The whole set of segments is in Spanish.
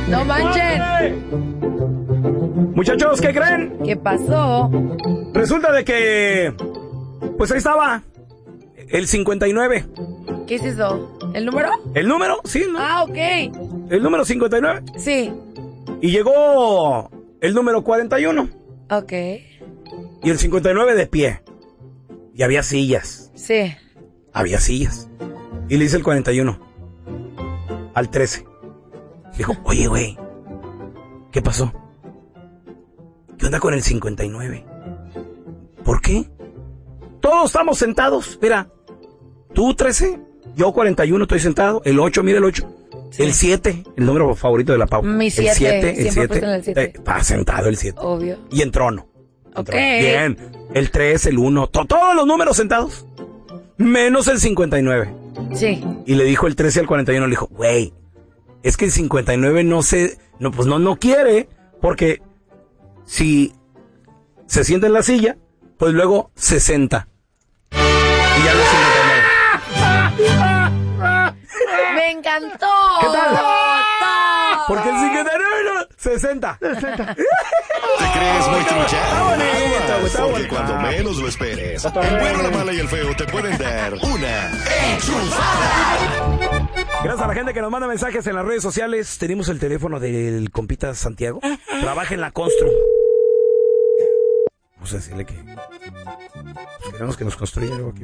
¡No manchen! Muchachos, ¿qué creen? ¿Qué pasó? Resulta de que... Pues ahí estaba. El 59. ¿Qué es eso? ¿El número? ¿El número? Sí, ¿no? Ah, ok. El número 59. Sí. Y llegó el número 41. Ok. Y el 59 de pie. Y había sillas. Sí. Había sillas. Y le dice el 41 al 13. Dijo, oye, güey, ¿qué pasó? ¿Qué onda con el 59? ¿Por qué? Todos estamos sentados. Mira, tú 13, yo 41 estoy sentado. El 8, mira el 8. Sí. El 7, el número favorito de la Pau. Mi 7. El 7, el 7. El 7. Está sentado el 7. Obvio. Y en trono. Ok. Bien. El 3, el 1. Todos los números sentados. Menos el 59. Sí. Y le dijo el 13 al 41, le dijo, güey, es que el 59 no quiere, porque si se sienta en la silla, pues luego 60. Y ya los 59. ¡Me encantó! ¿Qué tal? Porque el 59 60. ¿Te crees muy trucha? Está bonito, está Porque bonito. cuando menos lo esperes, el bueno, la mala y el feo te pueden dar una enchufada. Gracias a la gente que nos manda mensajes en las redes sociales. Tenemos el teléfono del compita Santiago. Trabaja en la constru. Vamos a decirle que pues queremos que nos construya algo aquí.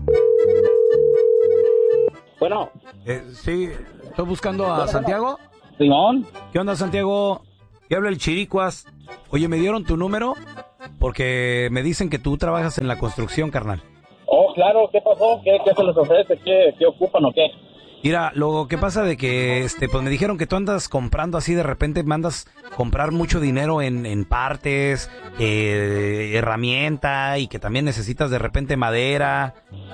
Bueno, Sí, estoy buscando a Santiago. Simón. ¿Qué onda, Santiago? ¿Qué habla el Chiricuas? Oye, ¿me dieron tu número? Porque me dicen que tú trabajas en la construcción, carnal. Oh, claro, ¿qué pasó? ¿Qué se les ofrece? ¿Qué ocupan o qué? Mira, lo que pasa de que, pues me dijeron que tú andas comprando así, de repente mandas comprar mucho dinero en partes, herramienta, y que también necesitas de repente madera.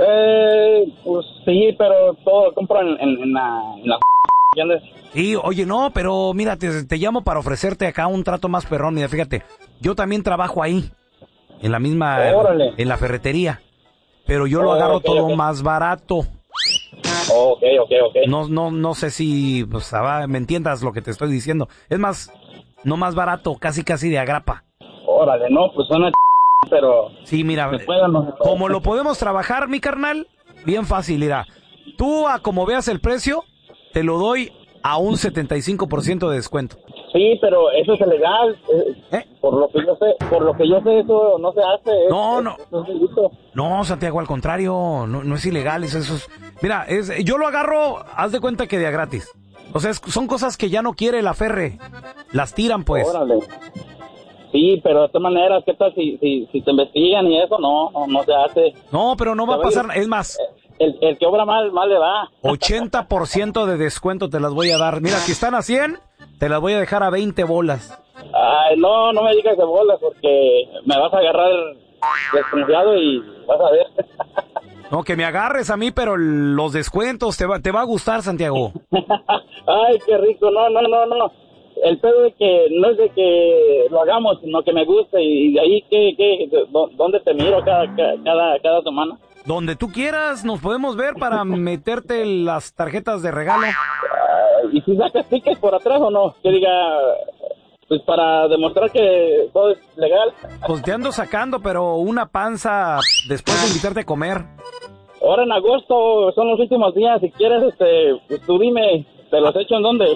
Pues sí, pero todo compro en la ¿entiendes? Sí, oye, no, pero mira, te llamo para ofrecerte acá un trato más perrón. Mira, fíjate, yo también trabajo ahí, en la misma, Órale. en la ferretería, pero yo lo agarro todo más barato. Ok. No sé si pues, me entiendas lo que te estoy diciendo. Es más, no más barato, casi de agrapa. Órale, no, pues suena pero... Sí, mira, ¿se puede o no se puede? como lo podemos trabajar, mi carnal, bien fácil, mira. Tú, a como veas el precio, te lo doy a un 75% de descuento. Sí, pero eso es ilegal. Por lo que yo sé, eso no se hace. No. Eso es delito. No, Santiago, al contrario, no es ilegal, eso es... Mira, yo lo agarro, haz de cuenta que de a gratis. O sea, son cosas que ya no quiere la Ferre, las tiran, pues. Órale. Sí, pero de todas maneras, ¿qué tal si te investigan y eso? No se hace. No, pero no va a pasar, es más... El que obra mal le va. 80% de descuento te las voy a dar. Mira, si están a 100, te las voy a dejar a 20 bolas. Ay, no me digas de bola porque me vas a agarrar desconfiado y vas a ver. No, que me agarres a mí, pero los descuentos te va a gustar, Santiago. Ay, qué rico. No. El pedo de que no es de que lo hagamos, sino que me guste. Y de ahí, ¿dónde te miro cada semana? Donde tú quieras, nos podemos ver para meterte las tarjetas de regalo. ¿Y si sacas tickets por atrás o no? Que diga, pues para demostrar que todo es legal. Pues te ando sacando, pero una panza después de invitarte a comer. Ahora en agosto son los últimos días. Si quieres, pues tú dime, ¿te los echo en dónde?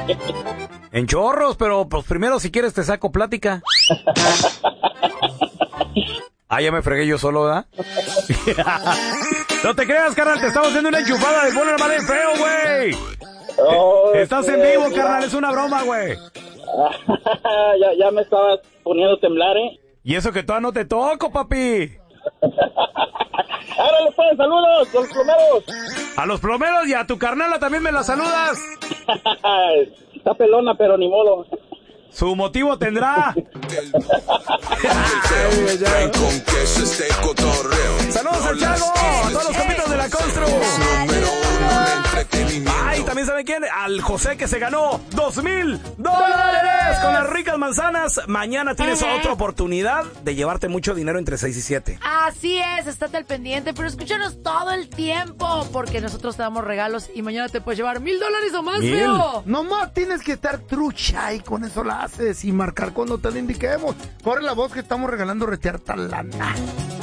En Chorros, pero pues primero si quieres te saco plática. Ah, ya me fregué yo solo, ¿verdad? No te creas, carnal, te estamos haciendo una enchufada de bola normal de feo, güey. Estás en vivo, carnal, es una broma, güey. ya me estabas poniendo a temblar, ¿eh? Y eso que todavía no te toco, papi. ¡Árale, pues! ¡Saludos a los plomeros! A los plomeros y a tu carnala también me la saludas. Está pelona, pero ni modo. Su motivo tendrá. Saludos al Chago, a todos los compitas de la constru. Número 1 en entretenimiento. Ay, también ¿saben quién? Al José que se ganó $2,000 con las ricas manzanas. Mañana tienes otra oportunidad de llevarte mucho dinero entre 6 y 7. Así es, estate al pendiente, pero escúchanos todo el tiempo, porque nosotros te damos regalos y mañana te puedes llevar $1,000 o más, feo. Nomás tienes que estar trucha y con eso la haces y marcar cuando te lo indiquemos. Corre la voz que estamos regalando retear lana.